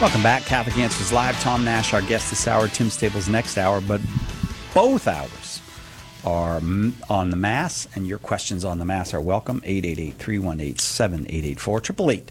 Welcome back. Catholic Answers Live. Tom Nash, our guest this hour. Tim Staples next hour. But both hours are on the Mass, and your questions on the Mass are welcome. 888-318-7884.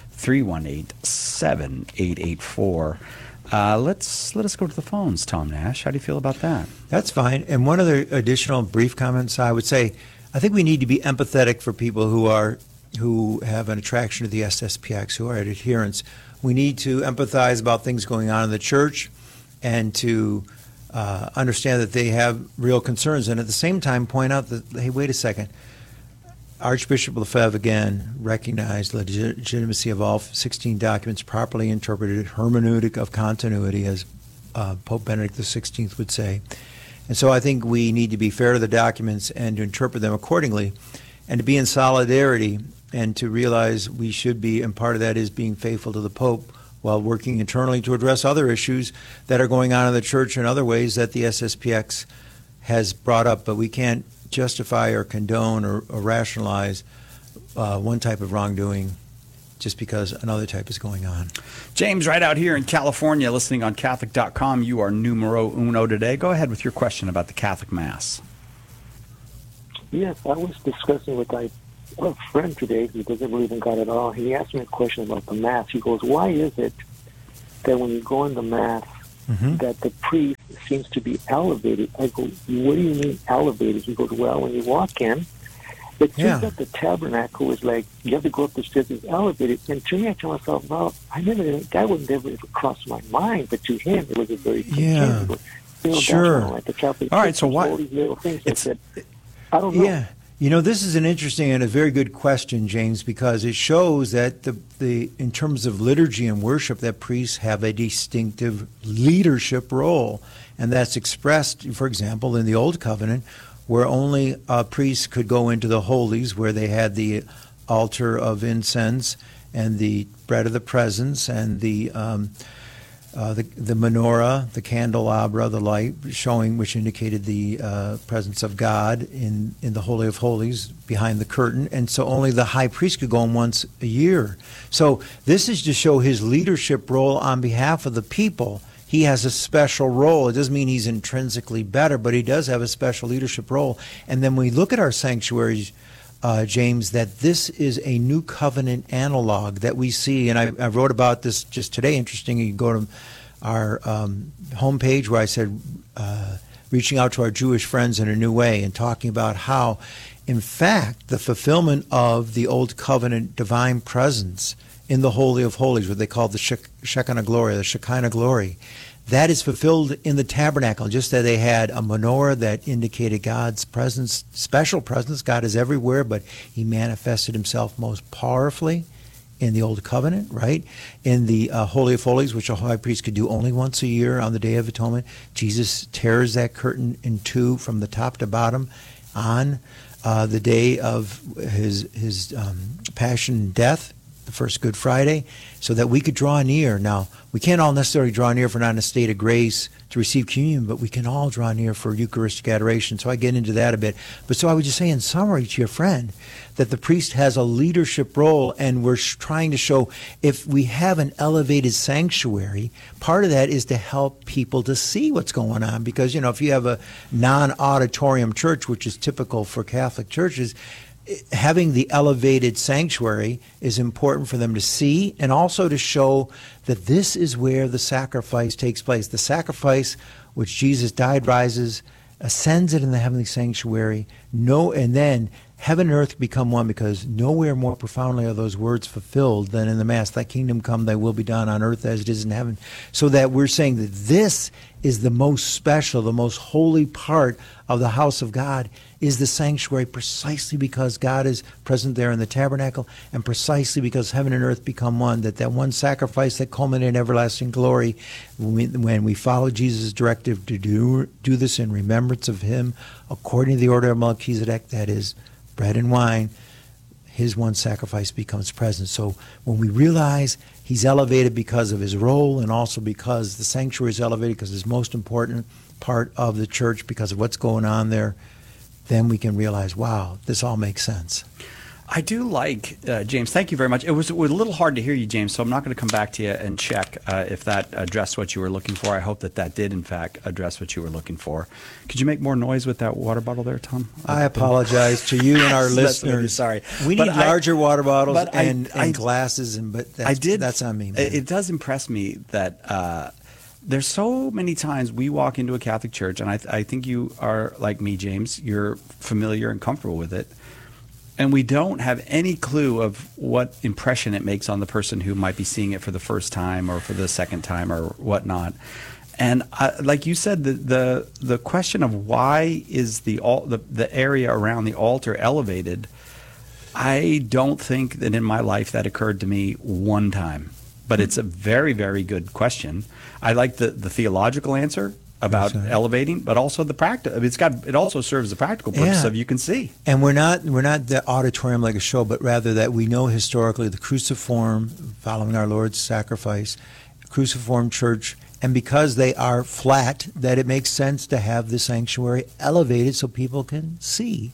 888-318-7884. Let us go to the phones, Tom Nash. How do you feel about that? That's fine. And one other additional brief comments, I would say, I think we need to be empathetic for people who have an attraction to the SSPX, who are adherents. We need to empathize about things going on in the church and to understand that they have real concerns, and at the same time point out that, hey, wait a second, Archbishop Lefebvre again recognized the legitimacy of all 16 documents properly interpreted, hermeneutic of continuity, as Pope Benedict XVI would say. And so I think we need to be fair to the documents and to interpret them accordingly, and to be in solidarity and to realize we should be, and part of that is being faithful to the Pope while working internally to address other issues that are going on in the church in other ways that the SSPX has brought up. But we can't justify or condone or rationalize one type of wrongdoing just because another type is going on. James, right out here in California, listening on Catholic.com, you are numero uno today. Go ahead with your question about the Catholic Mass. Yes, I was discussing with a friend today who doesn't believe in God at all. He asked me a question about the Mass. He goes, why is it that when you go in the Mass, that the priest seems to be elevated? I go, what do you mean elevated? He goes, well, when you walk in, it seems that the tabernacle is like, you have to go up the stairs, it's elevated. And to me, I tell myself, well, that would never ever cross my mind, but to him, it was a very sure. Like the Catholic all right, so what? All these little things that I don't know. Yeah. You know, this is an interesting and a very good question, James, because it shows that the in terms of liturgy and worship, that priests have a distinctive leadership role. And that's expressed, for example, in the Old Covenant, where only priests could go into the holies, where they had the altar of incense and the bread of the presence and the menorah, the candelabra, the light showing, which indicated the presence of God in the Holy of Holies behind the curtain. And so only the high priest could go in once a year. So this is to show his leadership role on behalf of the people. He has a special role. It doesn't mean he's intrinsically better, but he does have a special leadership role. And then when we look at our sanctuaries, James, that this is a new covenant analog that we see. And I wrote about this just today. Interesting, you can go to our homepage where I said, reaching out to our Jewish friends in a new way, and talking about how, in fact, the fulfillment of the Old Covenant divine presence in the Holy of Holies, what they call the Shekinah glory, the Shekinah glory, that is fulfilled in the tabernacle, just that they had a menorah that indicated God's presence, special presence. God is everywhere, but he manifested himself most powerfully in the Old Covenant, right? In the Holy of Holies, which a high priest could do only once a year on the Day of Atonement. Jesus tears that curtain in two from the top to bottom on the day of his passion and death, the first Good Friday, so that we could draw near. Now, we can't all necessarily draw near if we're not in a state of grace to receive communion, but we can all draw near for Eucharistic adoration. So I get into that a bit. But so I would just say in summary to your friend that the priest has a leadership role, and we're trying to show if we have an elevated sanctuary, part of that is to help people to see what's going on. Because, you know, if you have a non-auditorium church, which is typical for Catholic churches, having the elevated sanctuary is important for them to see, and also to show that this is where the sacrifice takes place. The sacrifice which Jesus died, rises, ascends it in the heavenly sanctuary, and then heaven and earth become one, because nowhere more profoundly are those words fulfilled than in the Mass. Thy kingdom come, thy will be done on earth as it is in heaven. So that we're saying that this is the most special, the most holy part of the house of God, is the sanctuary, precisely because God is present there in the tabernacle, and precisely because heaven and earth become one, that one sacrifice that culminated in everlasting glory, when we follow Jesus' directive to do this in remembrance of him, according to the order of Melchizedek, that is bread and wine, his one sacrifice becomes present. So when we realize he's elevated because of his role, and also because the sanctuary is elevated because it's the most important part of the church because of what's going on there, then we can realize, wow, this all makes sense. I do like, James, thank you very much. It was a little hard to hear you, James, so I'm not going to come back to you and check if that addressed what you were looking for. I hope that did, in fact, address what you were looking for. Could you make more noise with that water bottle there, Tom? I apologize to you and our That's listeners. sorry. We But need larger water bottles but and I- glasses, but that's on me, man. It does impress me that there's so many times we walk into a Catholic church, and I think you are like me, James. You're familiar and comfortable with it. And we don't have any clue of what impression it makes on the person who might be seeing it for the first time or for the second time or whatnot. And like you said, the question of why is the area around the altar elevated, I don't think that in my life that occurred to me one time. But it's a very, very good question. I like the theological answer about elevating, but also the practice. I mean, it also serves the practical purpose of you can see. And we're not the auditorium like a show, but rather that we know historically the cruciform, following our Lord's sacrifice, cruciform church, and because they are flat, that it makes sense to have the sanctuary elevated so people can see.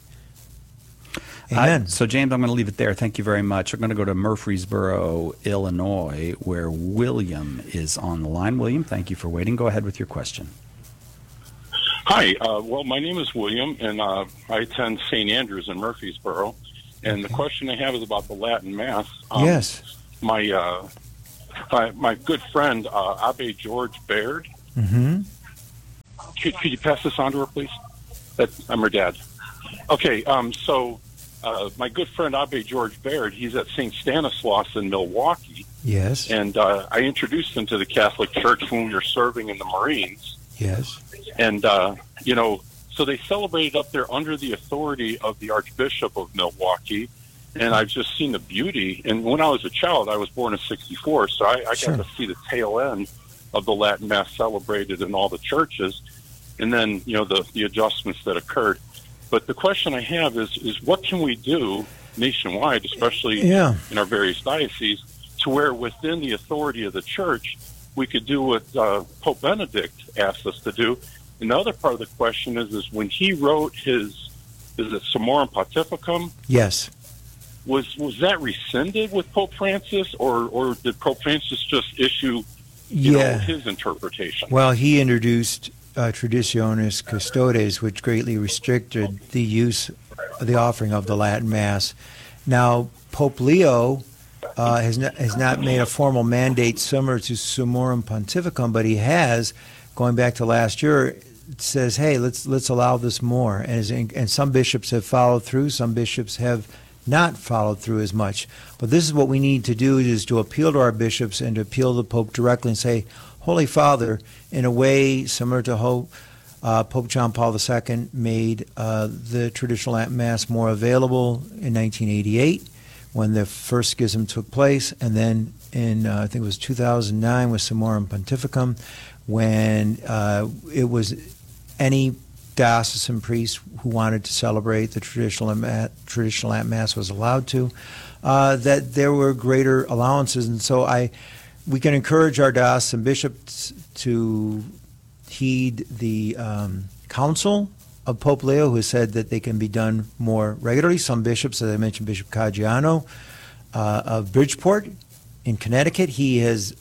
Amen. So, James, I'm going to leave it there. Thank you very much. I'm going to go to Murfreesboro, Illinois, where William is on the line. William, thank you for waiting. Go ahead with your question. Hi. Well, my name is William, and I attend St. Andrews in Murfreesboro. And the question I have is about the Latin Mass. Yes. My good friend, Abbe George Baird. Mm-hmm. Could you pass this on to her, please? I'm her dad. Okay. My good friend, Abbe George Baird, he's at St. Stanislaus in Milwaukee. Yes. And I introduced him to the Catholic Church when we were serving in the Marines. Yes. And, so they celebrated up there under the authority of the Archbishop of Milwaukee. And I've just seen the beauty. And when I was a child, I was born in 1964, so I got to see the tail end of the Latin Mass celebrated in all the churches. And then, the adjustments that occurred. But the question I have is what can we do nationwide, especially in our various dioceses, to where within the authority of the church, we could do what Pope Benedict asked us to do. And the other part of the question is when he wrote is it Summorum Pontificum? Yes. Was that rescinded with Pope Francis, or did Pope Francis just issue his interpretation? Well, he introduced Traditionis Custodes, which greatly restricted the use of the offering of the Latin Mass. Now, Pope Leo has not made a formal mandate similar to Summorum Pontificum, but he has, going back to last year, says, hey, let's allow this more. And some bishops have followed through, some bishops have not followed through as much. But this is what we need to do, is to appeal to our bishops and to appeal to the Pope directly and say, Holy Father, in a way similar to Pope John Paul II made the traditional Latin Mass more available in 1988 when the first schism took place, and then in, I think it was 2009 with Summorum Pontificum, when it was any diocesan priest who wanted to celebrate the traditional Latin Mass was allowed to, that there were greater allowances. And so we can encourage our diocesan bishops to heed the counsel of Pope Leo, who said that they can be done more regularly. Some bishops, as I mentioned, Bishop Caggiano of Bridgeport in Connecticut, he is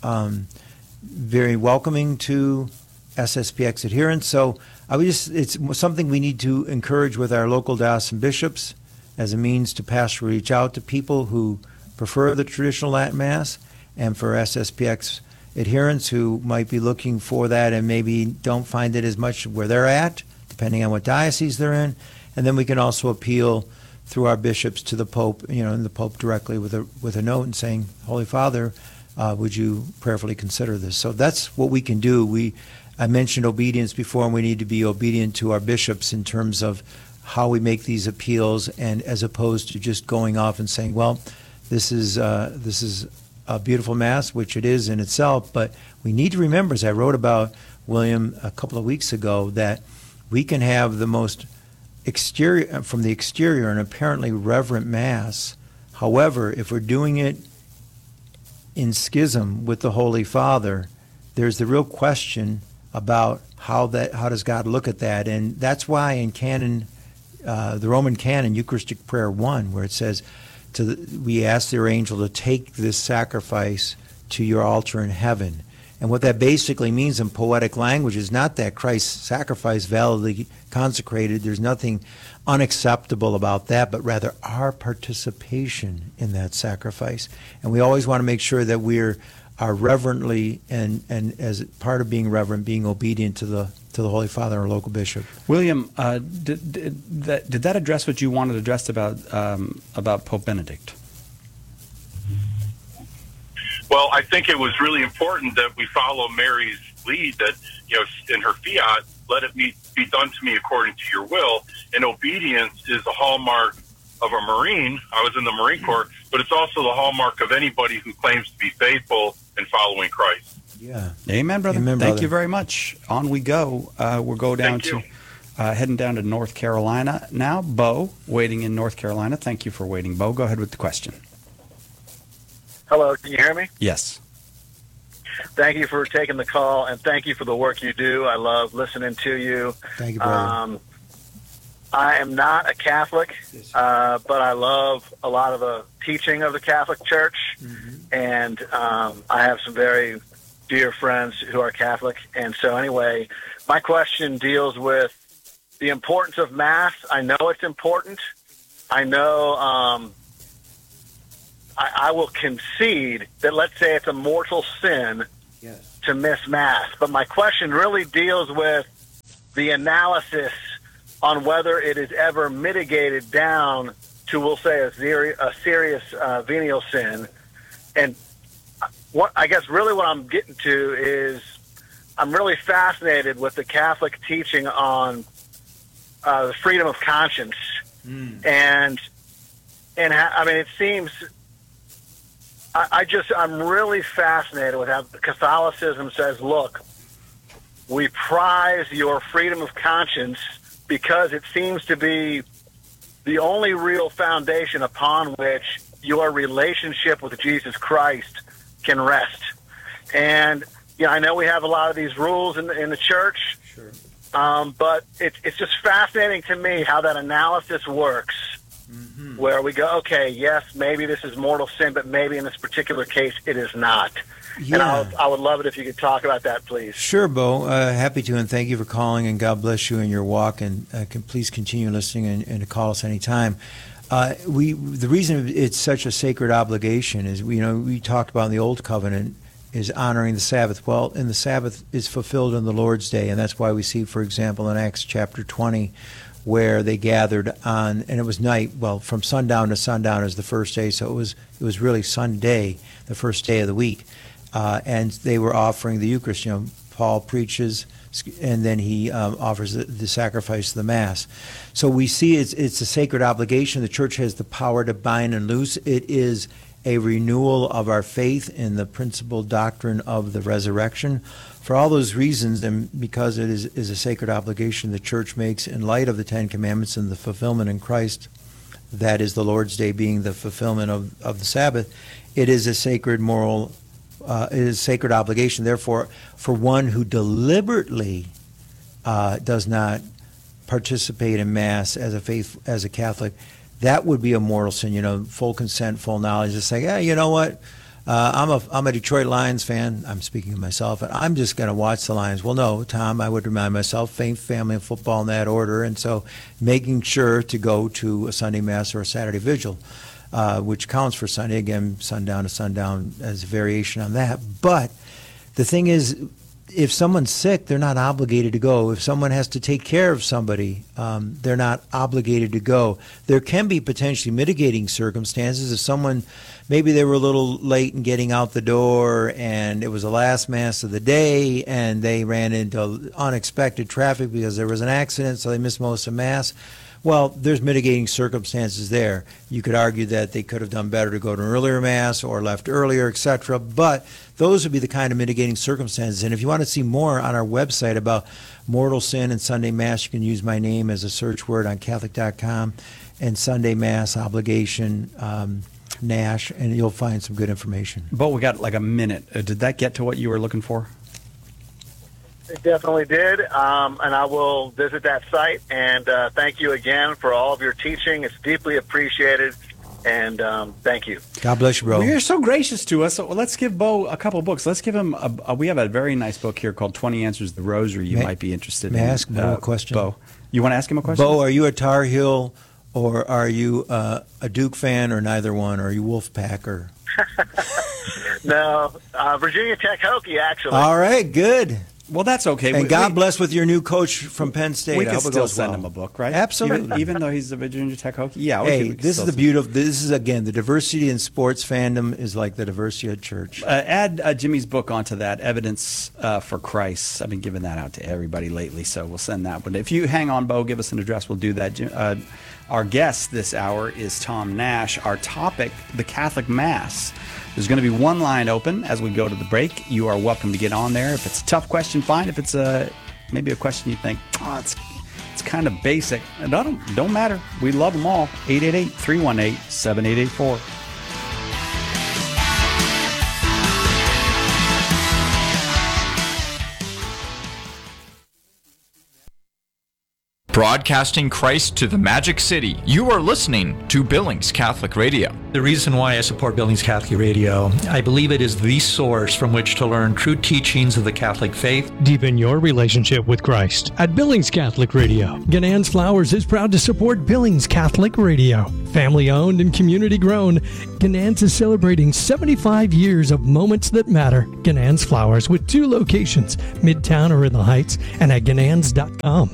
very welcoming to SSPX adherents. So it's something we need to encourage with our local diocesan bishops as a means to pastorally reach out to people who prefer the traditional Latin Mass, and for SSPX adherents who might be looking for that and maybe don't find it as much where they're at, depending on what diocese they're in. And then we can also appeal through our bishops to the Pope, and the Pope directly with a note and saying, Holy Father, would you prayerfully consider this? So that's what we can do. I mentioned obedience before, and we need to be obedient to our bishops in terms of how we make these appeals, and as opposed to just going off and saying, well, this is a beautiful Mass, which it is in itself, but we need to remember, as I wrote about, William, a couple of weeks ago, that we can have the most from the exterior, an apparently reverent Mass. However, if we're doing it in schism with the Holy Father, there's the real question about how does God look at that. And that's why in canon, the Roman canon, Eucharistic Prayer 1, where it says, we ask their angel to take this sacrifice to your altar in heaven. And what that basically means in poetic language is not that Christ's sacrifice validly consecrated, there's nothing unacceptable about that, but rather our participation in that sacrifice. And we always want to make sure that are reverently and as part of being reverent, being obedient to the Holy Father, our local bishop. William, did that address what you wanted addressed about Pope Benedict? Well, I think it was really important that we follow Mary's lead, that, in her fiat, let it be done to me according to your will. And obedience is the hallmark of a Marine. I was in the Marine Corps, but it's also the hallmark of anybody who claims to be faithful in following Christ. Yeah. Amen, brother. Amen, Thank brother. you very much. On we go. We'll go down heading down to North Carolina now. Bo, waiting in North Carolina. Thank you for waiting, Bo. Go ahead with the question. Hello, can you hear me? Yes. Thank you for taking the call, and thank you for the work you do. I love listening to you. Thank you, brother. I am not a Catholic, but I love a lot of the teaching of the Catholic Church, and I have some very dear friends who are Catholic. And so anyway, my question deals with the importance of Mass. I know it's important. I know I will concede that, let's say, it's a mortal sin to miss Mass. But my question really deals with the analysis on whether it is ever mitigated down to, we'll say, a serious venial sin. And what I guess really what I'm getting to is I'm really fascinated with the Catholic teaching on the freedom of conscience. And I mean, it seems... I'm really fascinated with how Catholicism says, look, we prize your freedom of conscience because it seems to be the only real foundation upon which your relationship with Jesus Christ can rest. And, I know we have a lot of these rules in the church, but it's just fascinating to me how that analysis works. Where we go, okay, yes, maybe this is mortal sin, but maybe in this particular case it is not. Yeah. And I would love it if you could talk about that, please. Sure, Bo. Happy to, and thank you for calling, and God bless you in your walk, and please continue listening and to call us anytime. The reason it's such a sacred obligation is, we talked about in the Old Covenant is honoring the Sabbath. Well, and the Sabbath is fulfilled on the Lord's Day, and that's why we see, for example, in Acts chapter 20, where they gathered on, and it was night. Well, from sundown to sundown is the first day, so it was really Sunday, the first day of the week, and they were offering the Eucharist. Paul preaches, and then he offers the sacrifice of the Mass. So we see it's a sacred obligation. The Church has the power to bind and loose. It is a renewal of our faith in the principal doctrine of the resurrection. For all those reasons, and because it is a sacred obligation the Church makes in light of the Ten Commandments and the fulfillment in Christ, that is the Lord's Day being the fulfillment of the Sabbath, it is a sacred it is a sacred obligation. Therefore, for one who deliberately does not participate in Mass as a Catholic, that would be a mortal sin. Full consent, full knowledge. Just say, yeah, you know what? I'm a Detroit Lions fan. I'm speaking of myself, and I'm just going to watch the Lions. Well, no, Tom, I would remind myself, faith, family, and football in that order. And so making sure to go to a Sunday Mass or a Saturday Vigil, which counts for Sunday, again, sundown to sundown as a variation on that. But the thing is, if someone's sick, they're not obligated to go. If someone has to take care of somebody, they're not obligated to go. There can be potentially mitigating circumstances. If someone, maybe they were a little late in getting out the door and it was the last Mass of the day and they ran into unexpected traffic because there was an accident, so they missed most of Mass. Well, there's mitigating circumstances there. You could argue that they could have done better to go to an earlier Mass or left earlier, etc. But those would be the kind of mitigating circumstances. And if you want to see more on our website about mortal sin and Sunday Mass, you can use my name as a search word on Catholic.com and Sunday Mass obligation, Nash, and you'll find some good information. But we got like a minute. Did that get to what you were looking for? It definitely did, and I will visit that site. And thank you again for all of your teaching. It's deeply appreciated. And thank you. God bless you, bro. Well, you're so gracious to us. So let's give Bo a couple books. Let's give him we have a very nice book here called 20 Answers to the Rosary you might be interested in. May I ask Bo a question? Bo, you want to ask him a question? Bo, are you a Tar Heel or are you a Duke fan or neither one? Or are you Wolfpack or? No, Virginia Tech Hokie, actually. All right, good. Well, that's okay. And God bless with your new coach from Penn State. We I can hope it still goes send well. him a book, right? Absolutely. Even though he's a Virginia Tech Hokie? Yeah. Hey, we can this still is the send- beautiful. This is again the diversity in sports fandom is like the diversity at church. Add Jimmy's book onto that, Evidence for Christ. I've been giving that out to everybody lately, so we'll send that one. If you hang on, Bo, give us an address. We'll do that. Our guest this hour is Tom Nash. Our topic, the Catholic Mass. There's going to be one line open as we go to the break. You are welcome to get on there. If it's a tough question, fine. If it's maybe a question you think, it's kind of basic, don't matter. We love them all. 888-318-7884. Broadcasting Christ to the Magic City. You are listening to Billings Catholic Radio. The reason why I support Billings Catholic Radio, I believe it is the source from which to learn true teachings of the Catholic faith. Deepen your relationship with Christ at Billings Catholic Radio. Ganans Flowers is proud to support Billings Catholic Radio. Family owned and community grown, Ganans is celebrating 75 years of moments that matter. Ganans Flowers with 2 locations, Midtown or in the Heights, and at ganans.com.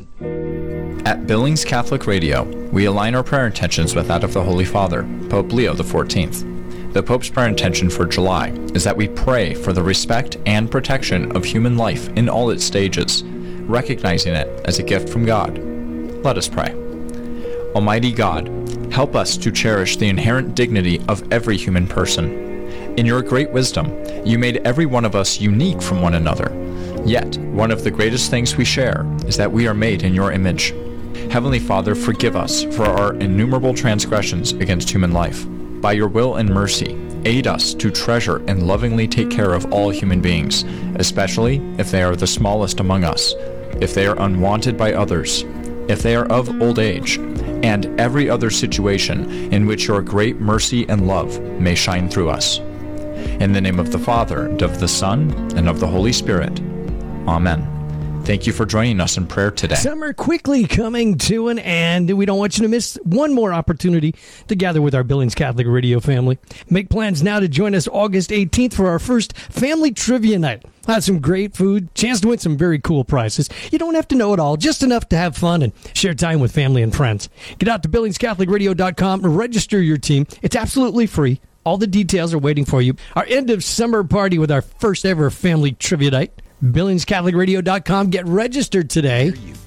At Billings Catholic Radio, we align our prayer intentions with that of the Holy Father, Pope Leo XIV. The Pope's prayer intention for July is that we pray for the respect and protection of human life in all its stages, recognizing it as a gift from God. Let us pray. Almighty God, help us to cherish the inherent dignity of every human person. In your great wisdom, you made every one of us unique from one another. Yet, one of the greatest things we share is that we are made in your image. Heavenly Father, forgive us for our innumerable transgressions against human life. By your will and mercy, aid us to treasure and lovingly take care of all human beings, especially if they are the smallest among us, if they are unwanted by others, if they are of old age, and every other situation in which your great mercy and love may shine through us. In the name of the Father, and of the Son, and of the Holy Spirit. Amen. Thank you for joining us in prayer today. Summer quickly coming to an end. We don't want you to miss one more opportunity to gather with our Billings Catholic Radio family. Make plans now to join us August 18th for our first Family Trivia Night. Have some great food, chance to win some very cool prizes. You don't have to know it all, just enough to have fun and share time with family and friends. Get out to BillingsCatholicRadio.com and register your team. It's absolutely free. All the details are waiting for you. Our end of summer party with our first ever Family Trivia Night. BillingsCatholicRadio.com. Get registered today.